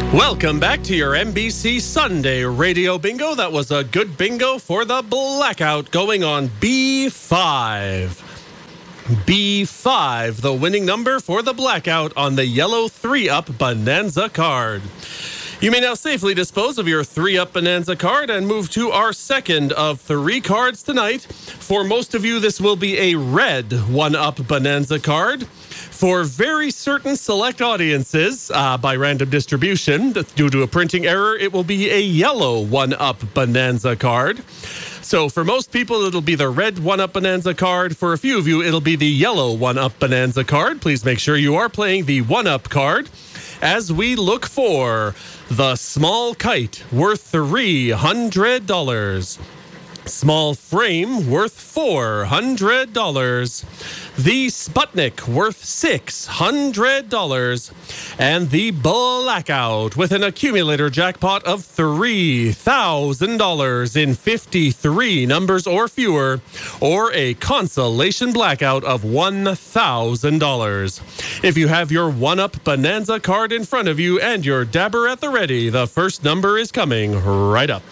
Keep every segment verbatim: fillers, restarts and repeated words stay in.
Welcome back to your N B C Sunday Radio Bingo. That was a good bingo for the blackout going on B five. B five, the winning number for the blackout on the yellow three-up Bonanza card. You may now safely dispose of your three-up Bonanza card and move to our second of three cards tonight. For most of you, this will be a red one-up Bonanza card. For very certain select audiences, uh, by random distribution, due to a printing error, it will be a yellow one-up Bonanza card. So for most people, it'll be the red one-up Bonanza card. For a few of you, it'll be the yellow one-up Bonanza card. Please make sure you are playing the one-up card as we look for the small kite worth three hundred dollars. Small frame worth four hundred dollars. The Sputnik worth six hundred dollars. And the Blackout with an accumulator jackpot of three thousand dollars in fifty-three numbers or fewer, or a consolation blackout of one thousand dollars. If you have your one-up Bonanza card in front of you and your dabber at the ready, the first number is coming right up.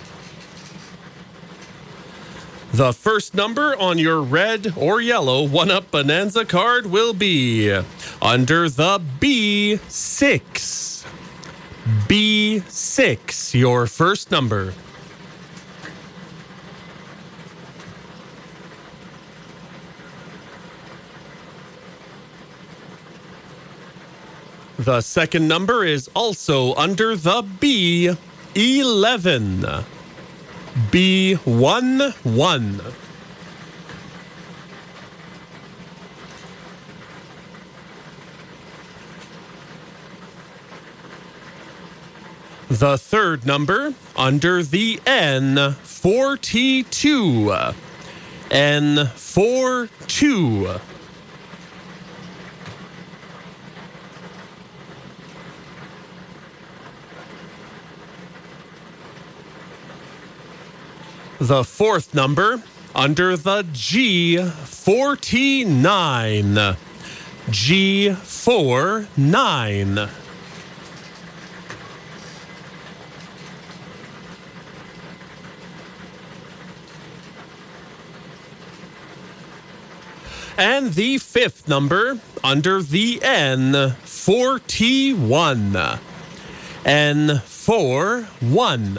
The first number on your red or yellow one-up Bonanza card will be under the B six. B six, your first number. The second number is also under the B eleven. B one one. The third number under the N forty-two. N forty-two. The fourth number under the G forty-nine. G forty-nine. And the fifth number under the N forty-one. N forty-one.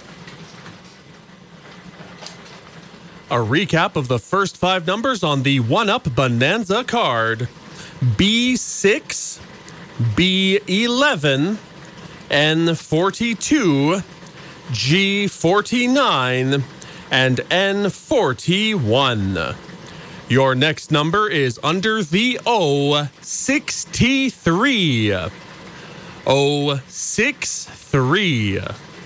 A recap of the first five numbers on the one-up Bonanza card. B six, B eleven, N forty-two, G forty-nine, and N forty-one. Your next number is under the O sixty-three. O sixty-three.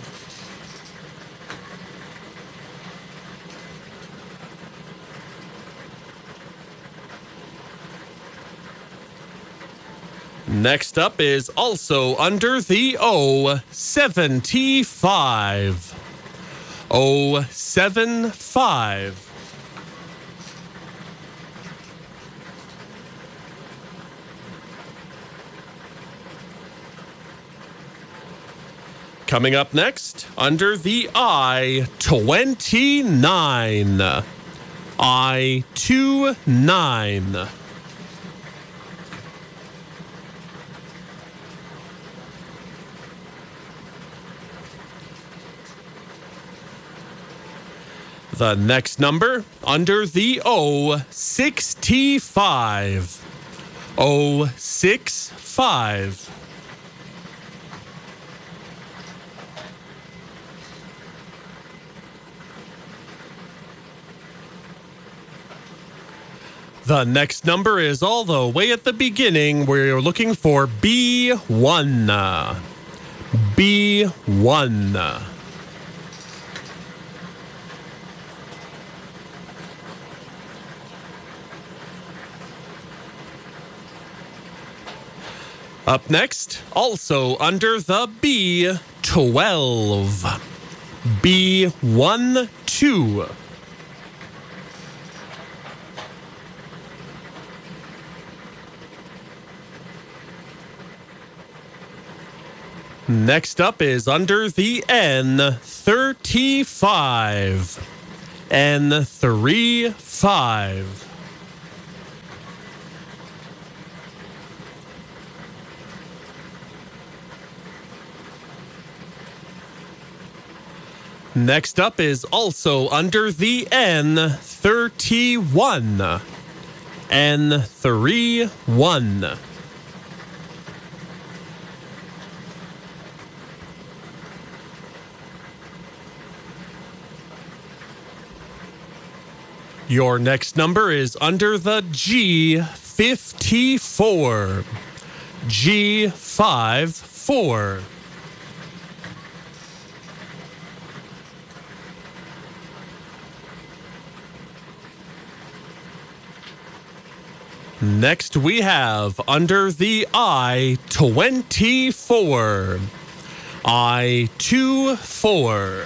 Next up is also under the O seventy-five. O seventy-five. Coming up next, under the I twenty-nine. I twenty-nine. The next number under the O sixty-five. O sixty-five. The next number is all the way at the beginning where you're looking for B one. B one. Up next, also under the B twelve. B one two. Next up is under the N thirty-five. N thirty-five. Next up is also under the N thirty-one. N thirty-one. Your next number is under the G fifty-four. G fifty-four. Next we have under the I twenty-four. I twenty-four.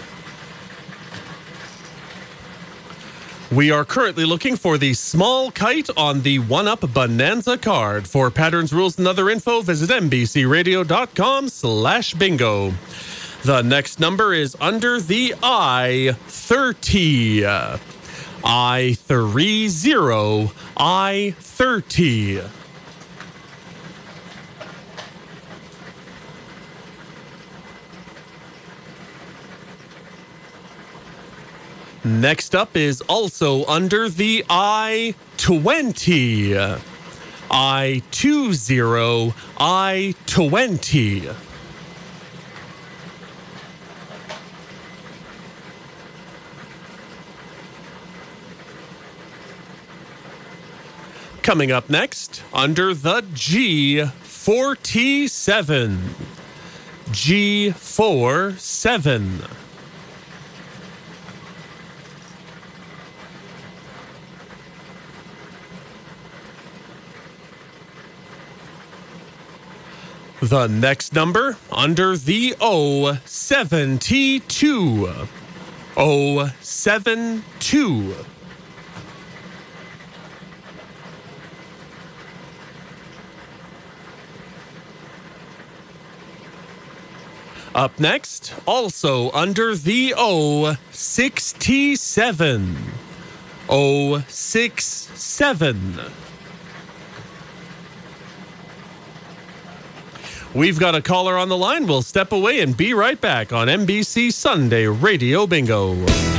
We are currently looking for the small kite on the one-up Bonanza card. For patterns, rules, and other info, visit nbcradio.com slash bingo. The next number is under the I thirty. I thirty. I thirty. Next up is also under the I twenty. I twenty. I twenty. Coming up next, under the G forty-seven. G forty-seven. The next number under the O seventy-two. O seventy-two. Up next, also under the O sixty-seven. O sixty-seven. We've got a caller on the line. We'll step away and be right back on N B C Sunday Radio Bingo.